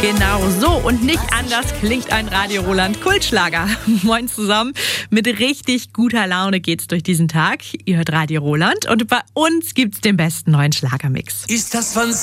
Genau so und nicht anders klingt ein Radio Roland Kultschlager. Moin zusammen. Mit richtig guter Laune geht's durch diesen Tag. Ihr hört Radio Roland und bei uns gibt's den besten neuen Schlagermix. Ist das von